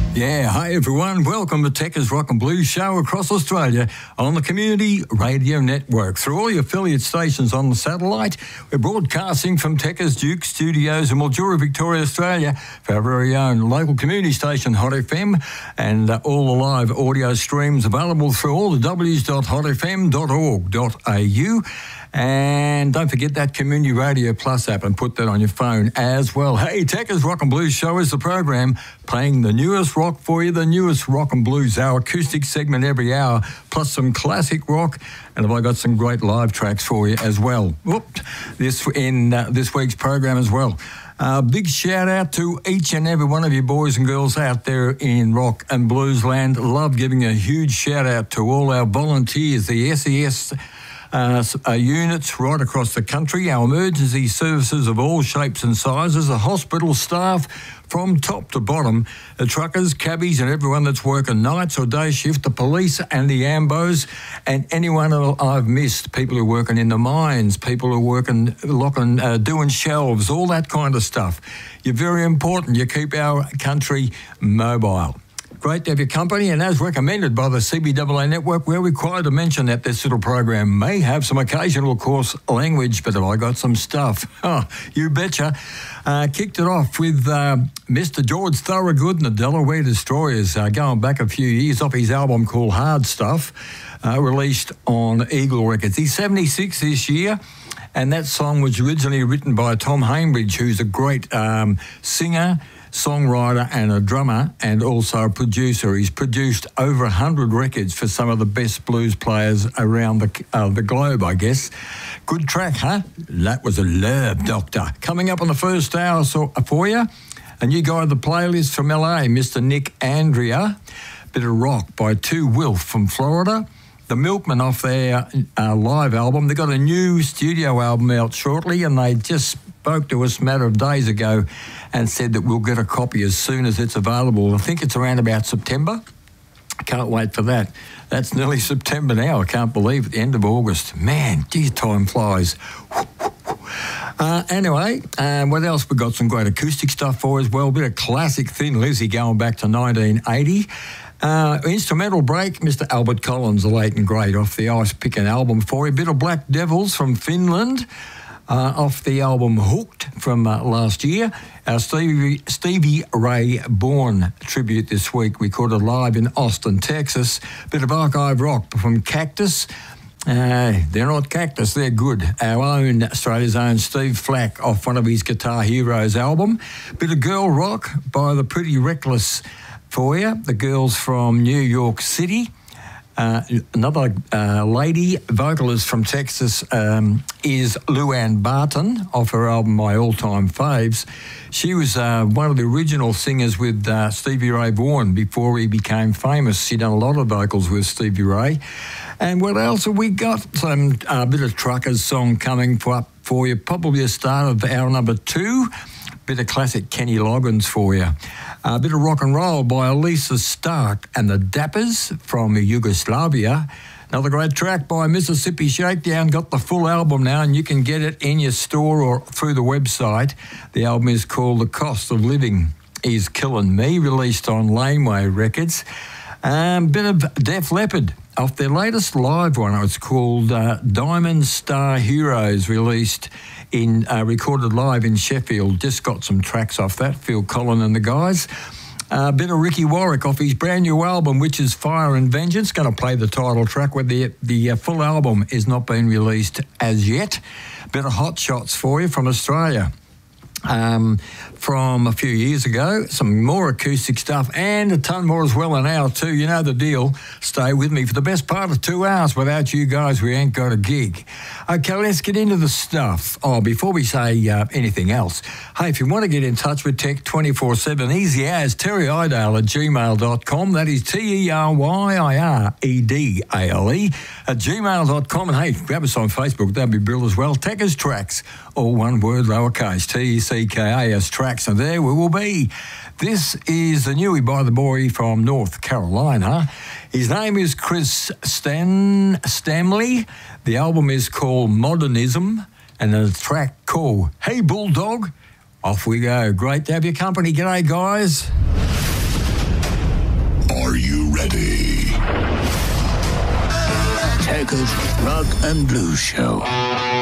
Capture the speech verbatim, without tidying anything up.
Yeah, hi everyone. Welcome to Techers Rock and Blues Show across Australia on the Community Radio Network. Through all the affiliate stations on the satellite, we're broadcasting from Techers Duke Studios in Mildura, Victoria, Australia, for our very own local community station, Hot F M, and uh, all the live audio streams available through all the w dot hot f m dot org dot a u. And don't forget that Community Radio Plus app and put that on your phone as well. Hey, Techers Rock and Blues Show is the program playing the newest rock for you, the newest rock and blues, our acoustic segment every hour, plus some classic rock. And have I got some great live tracks for you as well. Whoop, this in uh, this week's program as well. Uh, big shout out to each and every one of you boys and girls out there in rock and blues land. Love giving a huge shout out to all our volunteers, the S E S Uh, uh, units right across the country, our emergency services of all shapes and sizes, the hospital staff from top to bottom, the truckers, cabbies and everyone that's working nights or day shift, the police and the ambos, and anyone I've missed, people who are working in the mines, people who are working, locking, uh, doing shelves, all that kind of stuff. You're very important. You keep our country mobile. Great to have your company, and as recommended by the C B A A Network, we're required to mention that this little program may have some occasional coarse language, but have I got some stuff? Oh, you betcha. Uh, kicked it off with uh, Mister George Thorogood and the Delaware Destroyers, uh, going back a few years off his album called Hard Stuff, uh, released on Eagle Records. He's seventy-six this year. And that song was originally written by Tom Hainbridge, who's a great um, singer, songwriter and a drummer, and also a producer. He's produced over one hundred records for some of the best blues players around the uh, the globe, I guess. Good track, huh? That was a Love Doctor. Coming up on the first hour so, for you, a new guy on the playlist from L A, Mister Nick Andrea. Bit of rock by Two Wilf from Florida. The Milkmen off their uh, live album. They've got a new studio album out shortly, and they just spoke to us a matter of days ago and said that we'll get a copy as soon as it's available. I think it's around about September. I can't wait for that. That's nearly September now. I can't believe it, the end of August. Man, geez, time flies. Uh, anyway, uh, what else? We've got some great acoustic stuff for us as well. A bit of classic Thin Lizzy going back to nineteen eighty. Uh, instrumental break, Mister Albert Collins, the late and great, off the Ice Pickin' album for you. A bit of Black Devils from Finland. Uh, off the album Hooked from uh, last year. Our Stevie, Stevie Ray Vaughan tribute this week, recorded live in Austin, Texas. Bit of archive rock from Cactus. Uh, they're not Cactus, they're good. Our own, Australia's own Steve Flack off one of his Guitar Heroes album. Bit of girl rock by the Pretty Reckless for you. The girls from New York City. Uh, another uh, lady vocalist from Texas um, is Luann Barton, off her album My All Time Faves. She was uh, one of the original singers with uh, Stevie Ray Vaughan before he became famous. She done a lot of vocals with Stevie Ray. And what else have we got? Some uh, bit of Truckers song coming for, up for you, probably the start of hour number two. Bit of classic Kenny Loggins for you. A bit of rock and roll by Elisa Stark and the Dappers from Yugoslavia. Another great track by Mississippi Shakedown. Got the full album now, and you can get it in your store or through the website. The album is called The Cost of Living Is Killing Me, released on Laneway Records. Um, bit of Def Leppard off their latest live one. It's called uh, Diamond Star Heroes, released in uh, recorded live in Sheffield. Just got some tracks off that, Phil Collin and the guys. A uh, bit of Ricky Warwick off his brand new album, which is Fire and Vengeance. Going to play the title track where the, the uh, full album is not been released as yet. Bit of Hot Shots for you from Australia. Um, from a few years ago, some more acoustic stuff and a ton more as well an hour too. You know the deal. Stay with me for the best part of two hours. Without you guys, we ain't got a gig. Okay, let's get into the stuff. Oh, before we say uh, anything else, hey, if you want to get in touch with Tech twenty-four seven, easy as Terry Idale at gmail dot com. That is T E R Y I R E D A L E at gmail dot com. And hey, grab us on Facebook. That'd be brilliant as well. Techers Tracks, all one word, lowercase, T E C K A S Tracks, and there we will be. This is the newie by the boy from North Carolina. His name is Chris Stan Stamley. The album is called Modernism, and the track called Hey Bulldog. Off we go. Great to have your company. G'day, guys. you ready? Tecca's Rock and Blues Show.